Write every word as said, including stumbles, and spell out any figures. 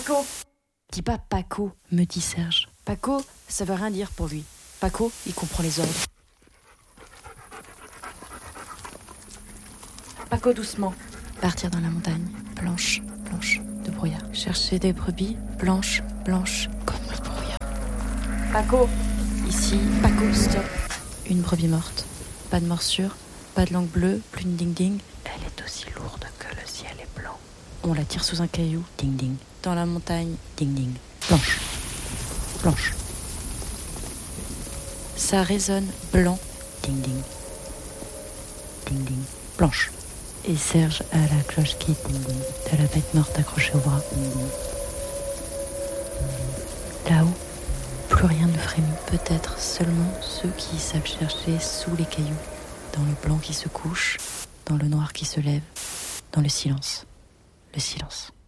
Paco. Dis pas Paco, me dit Serge. Paco, ça veut rien dire pour lui. Paco, il comprend les ordres. Paco, doucement. Partir dans la montagne, blanche, blanche, de brouillard. Chercher des brebis, blanches, blanches, comme le brouillard. Paco. Ici, Paco, stop. Une brebis morte. Pas de morsure, pas de langue bleue, plus de ding-ding. Elle est aussi lourde que le ciel est blanc. On la tire sous un caillou, ding-ding. Dans la montagne, ding-ding. Blanche, blanche. Ça résonne, blanc, ding-ding. Ding-ding, blanche. Et Serge a la cloche qui ding-ding. De la bête morte accrochée au bras, ding-ding. Là-haut, plus rien ne frémit. Peut-être seulement ceux qui savent chercher sous les cailloux, dans le blanc qui se couche, dans le noir qui se lève, dans le silence. Le silence.